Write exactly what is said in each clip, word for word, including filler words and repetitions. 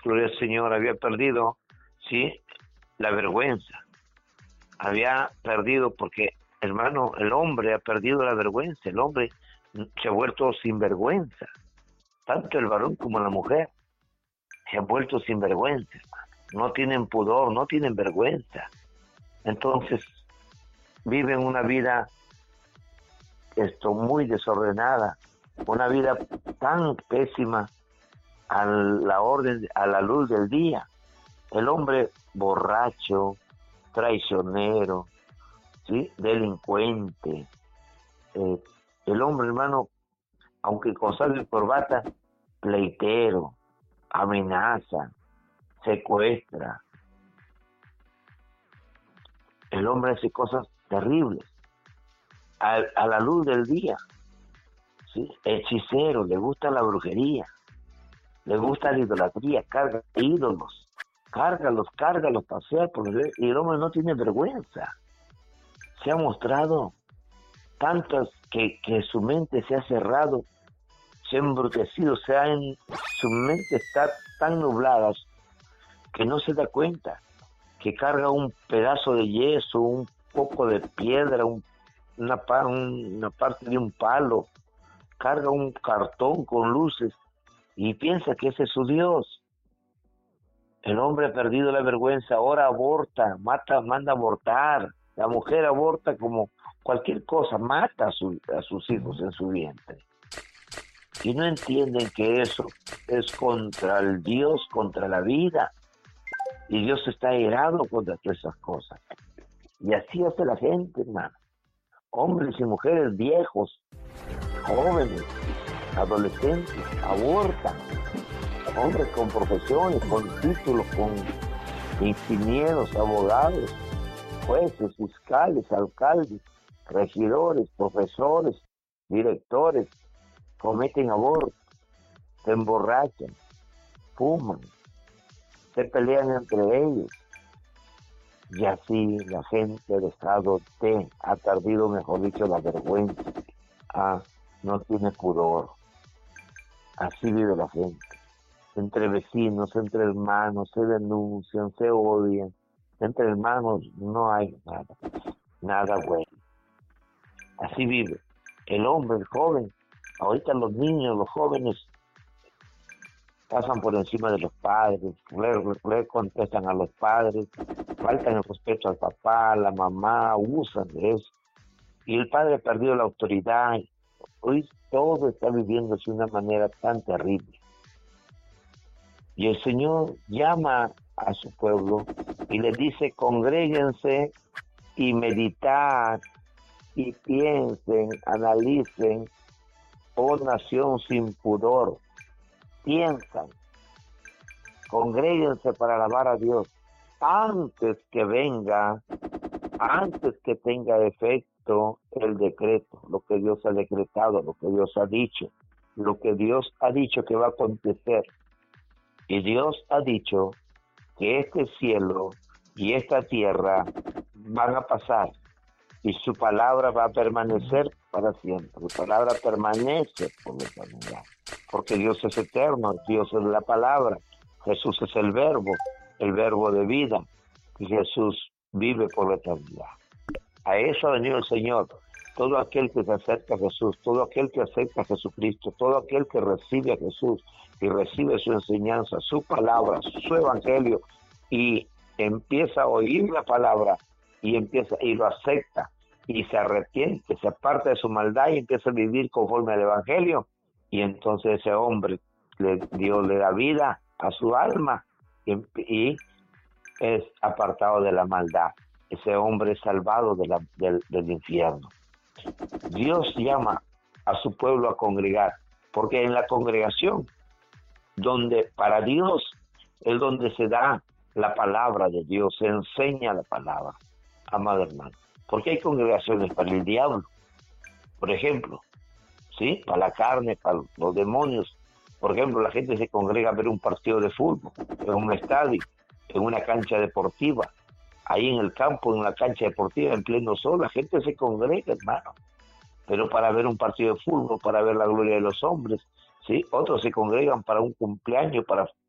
gloria al Señor, había perdido, sí, la vergüenza. Había perdido porque, hermano, el hombre ha perdido la vergüenza. El hombre se ha vuelto sin vergüenza. Tanto el varón como la mujer se han vuelto sin vergüenza, hermano. No tienen pudor, no tienen vergüenza. Entonces, viven una vida esto muy desordenada, una vida tan pésima a la orden, a la luz del día. El hombre borracho, traicionero, ¿sí? Delincuente. Eh, el hombre, hermano, aunque con salvo y corbata, pleitero, amenaza, secuestra. El hombre hace cosas terribles a, a la luz del día, ¿sí? Hechicero, le gusta la brujería, le gusta la idolatría, carga ídolos, cárgalos, cárgalos, pasea por el, y el hombre no tiene vergüenza. Se ha mostrado tantas que, que su mente se ha cerrado, se ha embrutecido, se ha en, su mente está tan nublada que no se da cuenta que carga un pedazo de yeso, un poco de piedra, un, una, una parte de un palo, carga un cartón con luces y piensa que ese es su Dios. El hombre ha perdido la vergüenza, ahora aborta, mata, manda abortar. La mujer aborta como cualquier cosa, mata a, su, a sus hijos en su vientre. Y no entienden que eso es contra el Dios, contra la vida. Y Dios está irado contra todas esas cosas. Y así hace la gente, hermano. Hombres y mujeres viejos, jóvenes, adolescentes, abortan. Hombres con profesiones, con títulos, con ingenieros, abogados, jueces, fiscales, alcaldes, regidores, profesores, directores, cometen abortos, se emborrachan, fuman, se pelean entre ellos. Y así la gente del estado T ha perdido, mejor dicho, la vergüenza. Ah, no tiene pudor. Así vive la gente. Entre vecinos, entre hermanos, se denuncian, se odian. Entre hermanos no hay nada, nada bueno. Así vive el hombre, el joven. Ahorita los niños, los jóvenes, pasan por encima de los padres, le, le contestan a los padres, faltan el respeto al papá, a la mamá, usan de eso. Y el padre ha perdido la autoridad. Hoy todo está viviéndose de una manera tan terrible. Y el Señor llama a su pueblo y le dice: congréguense y meditad y piensen, analicen, oh nación sin pudor. Piensan, congréguense para alabar a Dios antes que venga, antes que tenga efecto el decreto, lo que Dios ha decretado, lo que Dios ha dicho, lo que Dios ha dicho que va a acontecer. Y Dios ha dicho que este cielo y esta tierra van a pasar y su palabra va a permanecer para siempre. Su palabra permanece por la eternidad, porque Dios es eterno, Dios es la palabra, Jesús es el verbo, el verbo de vida, y Jesús vive por la eternidad. A eso ha venido el Señor. Todo aquel que se acerca a Jesús, todo aquel que acepta a Jesucristo, todo aquel que recibe a Jesús y recibe su enseñanza, su palabra, su evangelio, y empieza a oír la palabra y empieza y lo acepta y se arrepiente, se aparta de su maldad y empieza a vivir conforme al evangelio, y entonces ese hombre le, Dios le da vida a su alma y, y es apartado de la maldad. Ese hombre es salvado de la, del, del infierno. Dios llama a su pueblo a congregar, porque en la congregación, donde para Dios es donde se da la palabra de Dios, se enseña la palabra, amado hermano. Porque hay congregaciones para el diablo, por ejemplo, ¿sí? Para la carne, para los demonios. Por ejemplo, la gente se congrega a ver un partido de fútbol, en un estadio, en una cancha deportiva, ahí en el campo, en una cancha deportiva, en pleno sol, la gente se congrega, hermano. Pero para ver un partido de fútbol, para ver la gloria de los hombres, ¿sí? Otros se congregan para un cumpleaños, para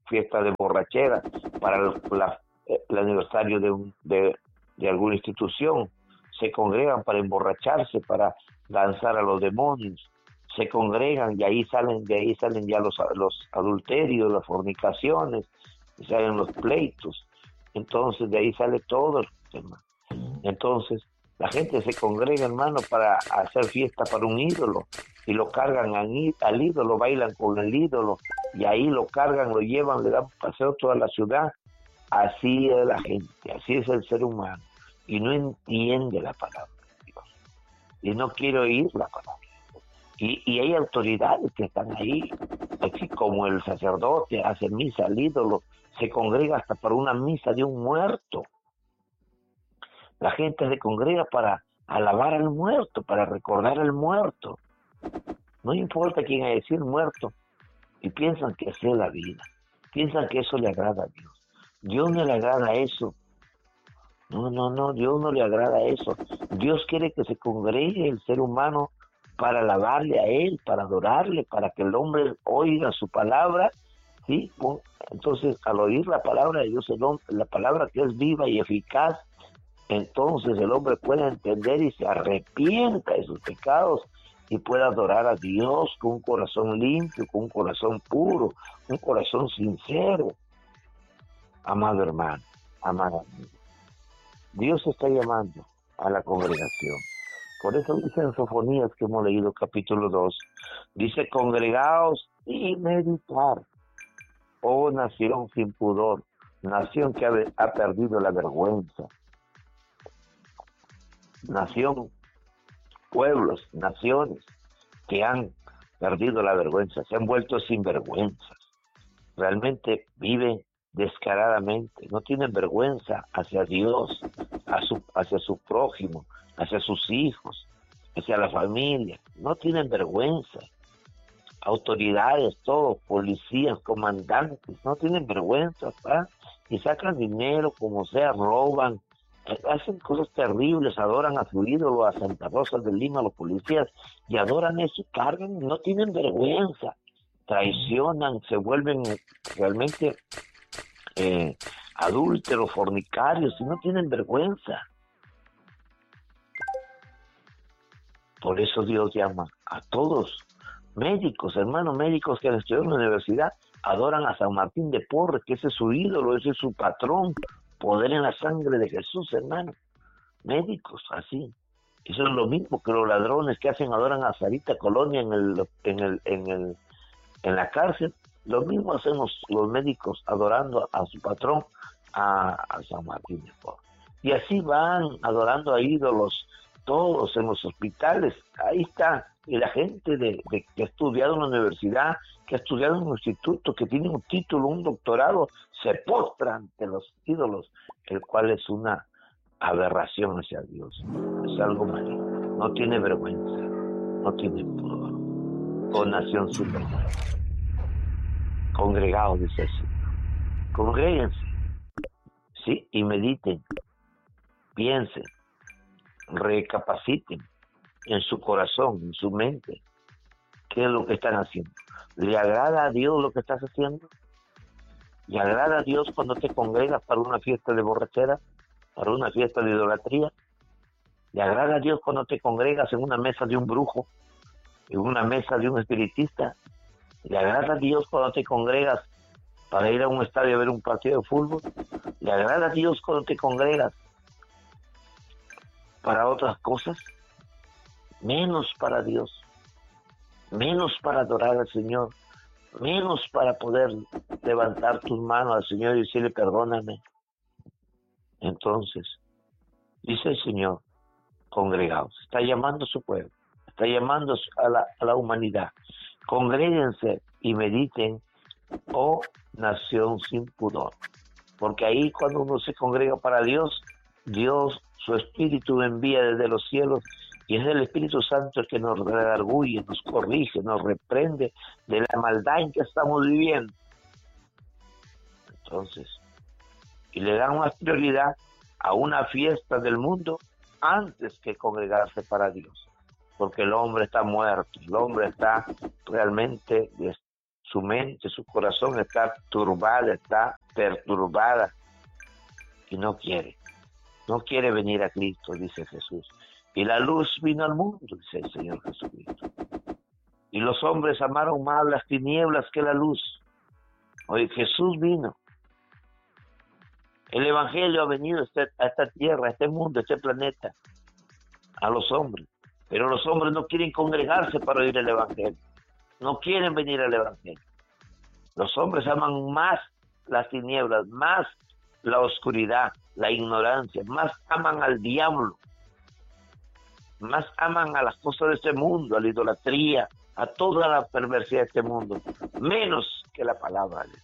fiesta de borrachera, para el, la, el aniversario de, un, de, de alguna institución. Se congregan para emborracharse, para danzar a los demonios. Se congregan y ahí salen, de ahí salen ya los, los adulterios, las fornicaciones, y salen los pleitos. Entonces de ahí sale todo el tema. Entonces la gente se congrega, hermano, para hacer fiesta para un ídolo, y lo cargan al, al ídolo, bailan con el ídolo, y ahí lo cargan, lo llevan, le dan paseo a toda la ciudad. Así es la gente, así es el ser humano, y no entiende la palabra de Dios, y no quiere oír la palabra. Y, y hay autoridades que están ahí, así como el sacerdote hace misa al ídolo, se congrega hasta para una misa de un muerto. La gente se congrega para alabar al muerto, para recordar al muerto. No importa quién haya sido el muerto, y piensan que esa es la vida, piensan que eso le agrada a Dios. Dios no le agrada eso. No, no, no, Dios no le agrada eso. Dios quiere que se congregue el ser humano para alabarle a Él, para adorarle, para que el hombre oiga su palabra, ¿sí? Entonces, al oír la palabra de Dios, el hombre, la palabra que es viva y eficaz, entonces el hombre puede entender y se arrepienta de sus pecados y puede adorar a Dios con un corazón limpio, con un corazón puro, un corazón sincero. Amado hermano, amado amigo, Dios está llamando a la congregación. Por eso dice en Sofonías, que hemos leído capítulo dos, dice: congregaos y meditar, oh nación sin pudor, nación que ha, ha perdido la vergüenza, nación, pueblos, naciones que han perdido la vergüenza, se han vuelto sinvergüenzas, realmente viven descaradamente, no tienen vergüenza hacia Dios, a su, hacia su prójimo, hacia sus hijos, hacia la familia, no tienen vergüenza. Autoridades, todos, policías, comandantes, no tienen vergüenza, ¿pa? Y sacan dinero como sea, roban, hacen cosas terribles, adoran a su ídolo, a Santa Rosa de Lima, los policías, y adoran eso, cargan, no tienen vergüenza, traicionan, se vuelven realmente eh, adúlteros, fornicarios, y no tienen vergüenza. Por eso Dios llama a todos, médicos, hermanos médicos que han estudiado en la universidad, adoran a San Martín de Porres, que ese es su ídolo, ese es su patrón, poder en la sangre de Jesús, hermano. Médicos, así. Eso es lo mismo que los ladrones que hacen, adoran a Sarita Colonia en el, en el, en el, en la cárcel. Lo mismo hacen los, los médicos, adorando a, a su patrón, a, a San Martín de Porres. Y así van adorando a ídolos, todos en los hospitales. Ahí está. Y la gente de, de, que ha estudiado en la universidad, que ha estudiado en un instituto, que tiene un título, un doctorado, se postra ante los ídolos, el cual es una aberración hacia Dios. Es algo maligno. No tiene vergüenza, no tiene pudor. O nación sin vergüenza. Congregados, dice el Señor. Congréguense, ¿sí? Y mediten, piensen, recapaciten en su corazón, en su mente, qué es lo que están haciendo. ¿Le agrada a Dios lo que estás haciendo? ¿Le agrada a Dios cuando te congregas para una fiesta de borrachera, para una fiesta de idolatría? ¿Le agrada a Dios cuando te congregas en una mesa de un brujo, en una mesa de un espiritista? ¿Le agrada a Dios cuando te congregas para ir a un estadio a ver un partido de fútbol? ¿Le agrada a Dios cuando te congregas para otras cosas? Menos para Dios, menos para adorar al Señor, menos para poder levantar tus manos al Señor y decirle: perdóname. Entonces, dice el Señor: congregaos. Está llamando a su pueblo, está llamando a la, a la humanidad. Congréguense y mediten, oh nación sin pudor. Porque ahí, cuando uno se congrega para Dios, Dios, su Espíritu, envía desde los cielos, y es el Espíritu Santo el que nos redarguye, nos corrige, nos reprende de la maldad en que estamos viviendo. Entonces, y le dan más prioridad a una fiesta del mundo antes que congregarse para Dios. Porque el hombre está muerto, el hombre está realmente, su su mente, su corazón está turbada, está perturbada y no quiere, no quiere venir a Cristo, dice Jesús. Y la luz vino al mundo, dice el Señor Jesucristo. Y los hombres amaron más las tinieblas que la luz. Oye, Jesús vino. El Evangelio ha venido a esta, a esta tierra, a este mundo, a este planeta, a los hombres. Pero los hombres no quieren congregarse para oír el Evangelio. No quieren venir al Evangelio. Los hombres aman más las tinieblas, más la oscuridad, la ignorancia, más aman al diablo, más aman a las cosas de este mundo, a la idolatría, a toda la perversidad de este mundo, menos que la palabra de Dios.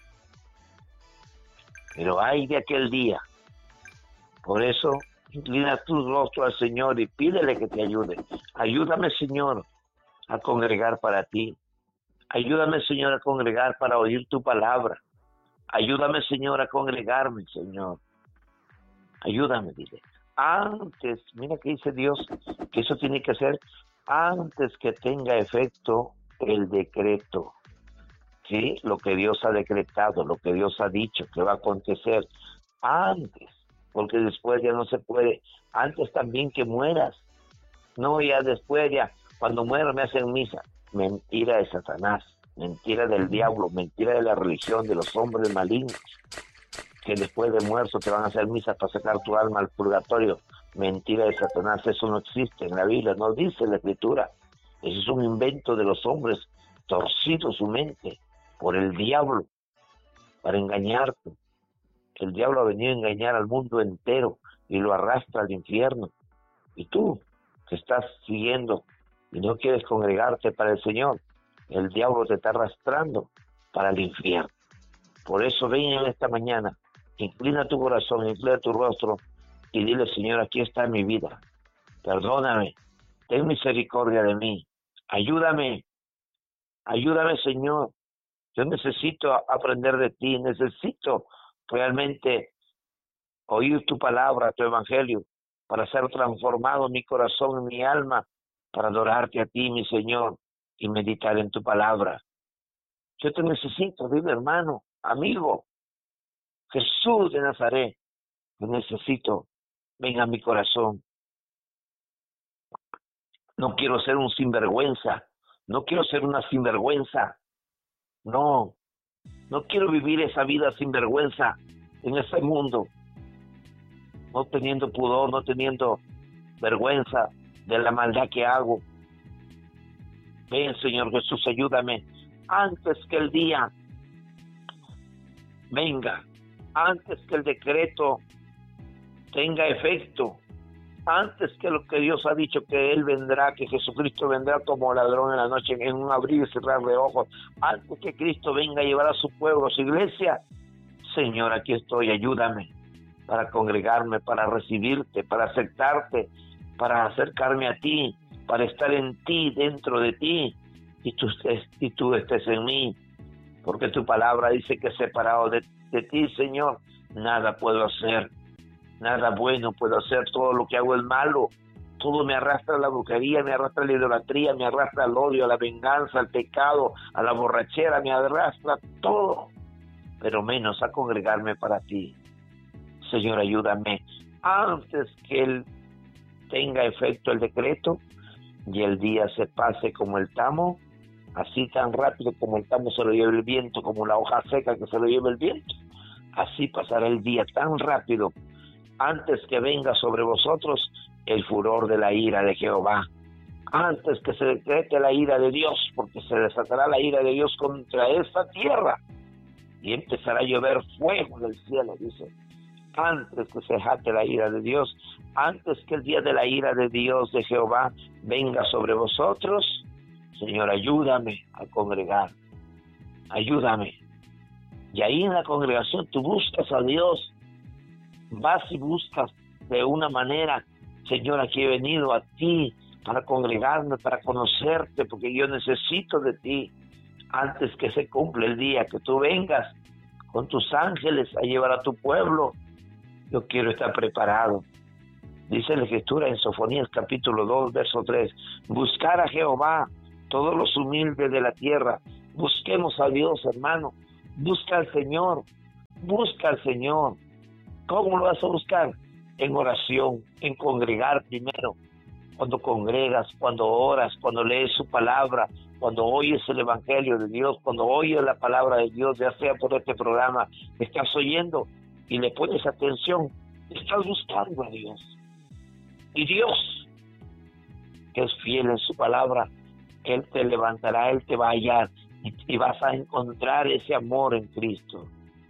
Pero hay de aquel día. Por eso, inclina tu rostro al Señor y pídele que te ayude. Ayúdame, Señor, a congregar para ti. Ayúdame, Señor, a congregar para oír tu palabra. Ayúdame, Señor, a congregarme, Señor. Ayúdame, dile. Antes, mira que dice Dios, que eso tiene que ser antes que tenga efecto el decreto. ¿Sí? Lo que Dios ha decretado, lo que Dios ha dicho que va a acontecer antes, porque después ya no se puede. Antes también que mueras. No, ya después, ya, cuando muero me hacen misa. Mentira de Satanás, mentira del diablo, mentira de la religión, de los hombres malignos, que después de muerto te van a hacer misa para sacar tu alma al purgatorio. Mentira de Satanás, eso no existe en la Biblia, no dice la Escritura. Eso es un invento de los hombres, torcido su mente por el diablo, para engañarte. El diablo ha venido a engañar al mundo entero y lo arrastra al infierno. Y tú, que estás siguiendo y no quieres congregarte para el Señor, el diablo te está arrastrando para el infierno. Por eso ven en esta mañana, inclina tu corazón, inclina tu rostro y dile: Señor, aquí está mi vida, perdóname, ten misericordia de mí, ayúdame, ayúdame, Señor. Yo necesito aprender de ti, necesito realmente oír tu palabra, tu evangelio, para ser transformado mi corazón y mi alma, para adorarte a ti, mi Señor, y meditar en tu palabra. Yo te necesito, dile, hermano, amigo, Jesús de Nazaret, te necesito, ven a mi corazón. No quiero ser un sinvergüenza, no quiero ser una sinvergüenza. No, no quiero vivir esa vida sin vergüenza en este mundo, no teniendo pudor, no teniendo vergüenza de la maldad que hago. Ven, Señor Jesús, ayúdame antes que el día venga, antes que el decreto tenga efecto, antes que lo que Dios ha dicho, que Él vendrá, que Jesucristo vendrá como ladrón en la noche, en un abrir y cerrar de ojos, antes que Cristo venga a llevar a su pueblo, a su iglesia. Señor, aquí estoy, ayúdame para congregarme, para recibirte, para aceptarte, para acercarme a ti, para estar en ti, dentro de ti, y tú estés, y tú estés en mí, porque tu palabra dice que separado de, de ti, Señor, nada puedo hacer. Nada bueno puedo hacer, todo lo que hago es malo, todo me arrastra a la brujería, me arrastra a la idolatría, me arrastra al odio, a la venganza, al pecado, a la borrachera, me arrastra todo, pero menos a congregarme para ti. Señor, ayúdame, antes que Él tenga efecto el decreto y el día se pase como el tamo, así tan rápido como el tamo se lo lleva el viento, como la hoja seca que se lo lleva el viento, así pasará el día tan rápido, antes que venga sobre vosotros el furor de la ira de Jehová, antes que se decrete la ira de Dios, porque se desatará la ira de Dios contra esta tierra, y empezará a llover fuego del cielo, dice, antes que se desate la ira de Dios, antes que el día de la ira de Dios, de Jehová, venga sobre vosotros, Señor, ayúdame a congregar, ayúdame, y ahí en la congregación tú buscas a Dios, vas y buscas de una manera: Señor, aquí he venido a ti para congregarme, para conocerte, porque yo necesito de ti. Antes que se cumpla el día, que tú vengas con tus ángeles a llevar a tu pueblo, yo quiero estar preparado. Dice la Escritura en Sofonías capítulo dos, verso tres, buscar a Jehová todos los humildes de la tierra, Busquemos a Dios, hermano. Busca al Señor. Busca al Señor. ¿Cómo lo vas a buscar? En oración, en congregar primero. Cuando congregas, cuando oras, cuando lees su palabra, cuando oyes el Evangelio de Dios, cuando oyes la palabra de Dios, ya sea por este programa que estás oyendo y le pones atención, estás buscando a Dios. Y Dios, que es fiel en su palabra, Él te levantará, Él te va a hallar y, y vas a encontrar ese amor en Cristo.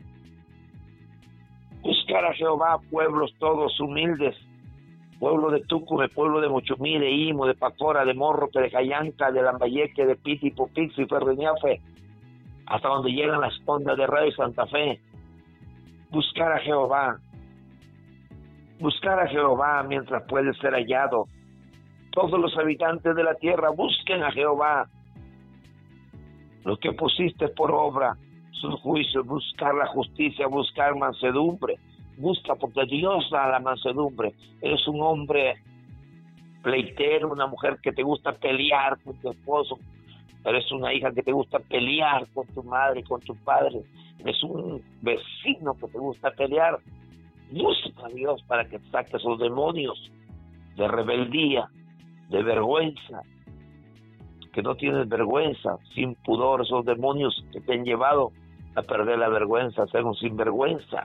Buscar a Jehová, pueblos todos humildes, pueblo de Tucumán, pueblo de Mochumí, de Imo, de Pacora, de Morro, de Cayanca, de Lambayeque, de Piti, Popix y Ferreñafe, hasta donde llegan las ondas de Radio Santa Fe. Buscar a Jehová, buscar a Jehová mientras puede ser hallado. Todos los habitantes de la tierra busquen a Jehová. Los que pusiste por obra sus juicios, buscar la justicia, buscar mansedumbre. Busca, porque Dios da la mansedumbre. Eres un hombre pleitero, una mujer que te gusta pelear con tu esposo. Eres una hija que te gusta pelear con tu madre, con tu padre. Eres un vecino que te gusta pelear. Busca a Dios para que saque esos demonios de rebeldía, de vergüenza, que no tienes vergüenza, sin pudor, esos demonios que te han llevado a perder la vergüenza, a ser un sinvergüenza.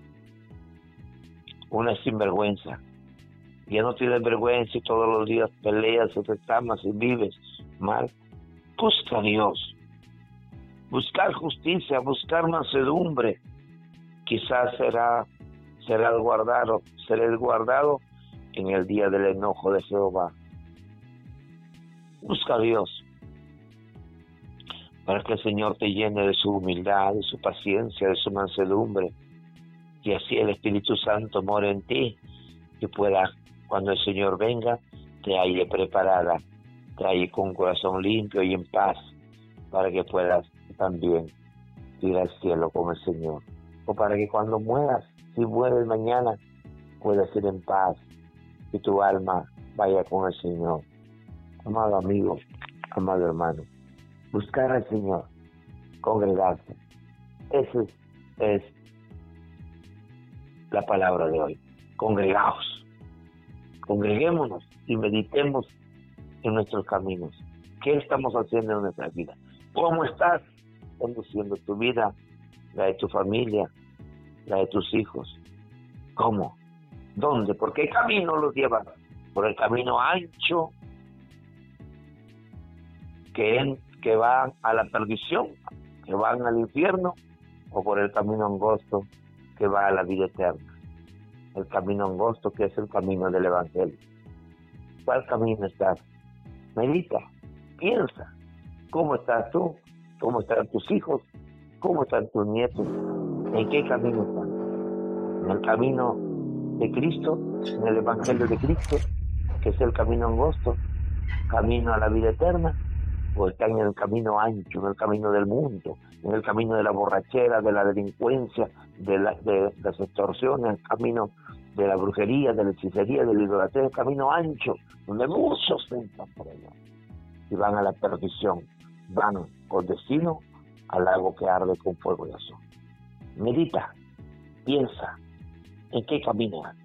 Una sinvergüenza. Ya no tienes vergüenza y todos los días peleas y reclamas y vives mal. Busca a Dios. Buscar justicia, buscar mansedumbre. Quizás será, serás guardado, serás guardado en el día del enojo de Jehová. Busca a Dios para que el Señor te llene de su humildad, de su paciencia, de su mansedumbre, y así el Espíritu Santo more en ti y pueda, cuando el Señor venga, te halle preparada, te halle con corazón limpio y en paz, para que puedas también ir al cielo con el Señor, o para que cuando mueras, si mueres mañana, puedas ir en paz y tu alma vaya con el Señor. Amado amigo, amado hermano, buscar al Señor, congregarse, esa es, es la palabra de hoy. Congregaos, congreguémonos y meditemos en nuestros caminos. ¿Qué estamos haciendo en nuestra vida? ¿Cómo estás conduciendo tu vida, la de tu familia, la de tus hijos? ¿Cómo? ¿Dónde? ¿Por qué camino los llevas? ¿Por el camino ancho que, en, que van a la perdición, que van al infierno, o por el camino angosto que va a la vida eterna? El camino angosto, que es el camino del Evangelio. ¿Cuál camino estás? Medita, piensa. ¿Cómo estás tú? ¿Cómo están tus hijos? ¿Cómo están tus nietos? ¿En qué camino están? ¿En el camino de Cristo? ¿En el Evangelio de Cristo, que es el camino angosto, camino a la vida eterna? ¿O están en el camino ancho, en el camino del mundo, en el camino de la borrachera, de la delincuencia, de, la, de las extorsiones, el camino de la brujería, de la hechicería, de la idolatría, el camino ancho, donde muchos entran por ello y van a la perdición, van con destino al lago que arde con fuego y azul? Medita, piensa, ¿en qué camino vas?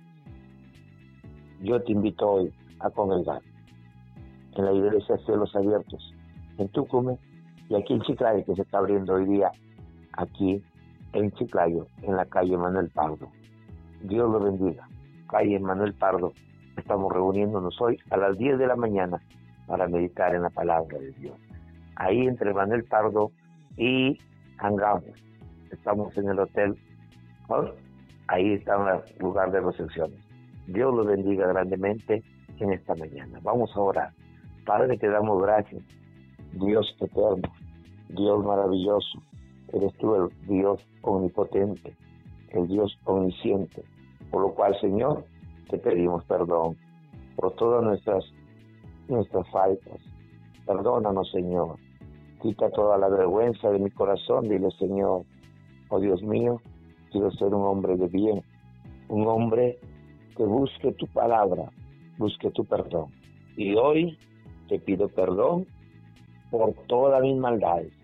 Yo te invito hoy a congregar en la iglesia Cielos Abiertos, en Tucumán, y aquí en Chiclayo, que se está abriendo hoy día, aquí en Chiclayo, en la calle Manuel Pardo. Dios lo bendiga. Calle Manuel Pardo. Estamos reuniéndonos hoy a las diez de la mañana para meditar en la palabra de Dios. Ahí entre Manuel Pardo y Angamos. Estamos en el hotel. ¿no? Ahí está el lugar de recepciones. Dios lo bendiga grandemente en esta mañana. Vamos a orar. Padre, te damos gracias. Dios eterno, Dios maravilloso, eres tú el Dios omnipotente, el Dios omnisciente, por lo cual, Señor, te pedimos perdón por todas nuestras, nuestras faltas. Perdónanos, Señor, quita toda la vergüenza de mi corazón. Dile, Señor, oh Dios mío, quiero ser un hombre de bien, un hombre que busque tu palabra, busque tu perdón. Y hoy te pido perdón por todas mis maldades,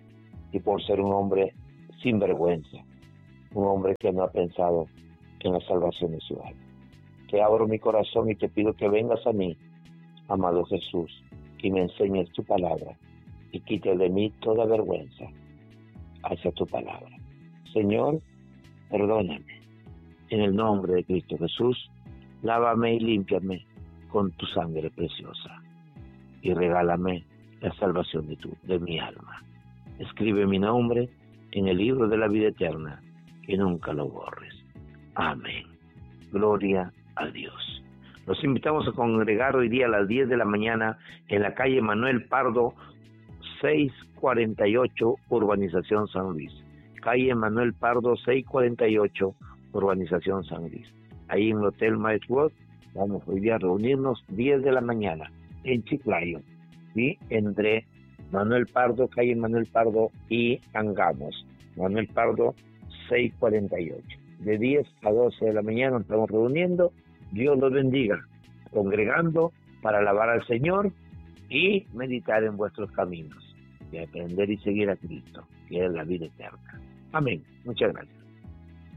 y por ser un hombre sin vergüenza, un hombre que no ha pensado en la salvación de su alma. Te abro mi corazón y te pido que vengas a mí, amado Jesús, y me enseñes tu palabra y quites de mí toda vergüenza hacia tu palabra. Señor, perdóname. En el nombre de Cristo Jesús, lávame y límpiame con tu sangre preciosa y regálame la salvación de, tu, de mi alma. Escribe mi nombre en el libro de la vida eterna y nunca lo borres. Amén. Gloria a Dios. Los invitamos a congregar hoy día a las diez de la mañana en la calle Manuel Pardo, seiscientos cuarenta y ocho, Urbanización San Luis. Calle Manuel Pardo, seiscientos cuarenta y ocho, Urbanización San Luis. Ahí en el Hotel Maestro, vamos hoy día a reunirnos diez de la mañana en Chiclayo, ¿sí? Entre Manuel Pardo, calle Manuel Pardo y Angamos. Manuel Pardo, seiscientos cuarenta y ocho. De diez a doce de la mañana nos estamos reuniendo. Dios los bendiga, congregando para alabar al Señor y meditar en vuestros caminos y aprender y seguir a Cristo, que es la vida eterna. Amén. Muchas gracias.